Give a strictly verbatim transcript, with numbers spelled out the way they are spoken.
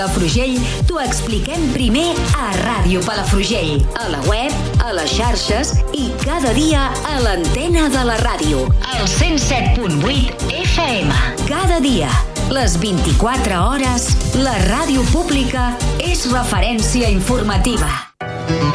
Palafrugell t'ho expliquem primer a Ràdio Palafrugell, a la web, a les xarxes i cada dia a l'antena de la ràdio. El cent set punt vuit F M. Cada dia, les vint-i-quatre hores, la ràdio pública és referència informativa.